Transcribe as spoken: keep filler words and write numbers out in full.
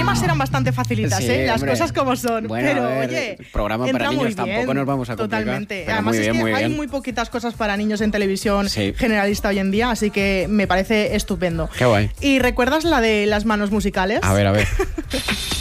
rimas eran bastante facilitas, Sí, ¿eh? Las hombre. cosas como son. Bueno, pero, a ver, oye, el programa entra para muy niños bien, tampoco nos vamos a complicar. Totalmente. Pero Además muy es bien, que muy hay bien. muy poquitas cosas para niños en televisión Sí. generalista hoy en día, así que me parece estupendo. Qué guay. ¿Y recuerdas la de las manos musicales? A ver, a ver.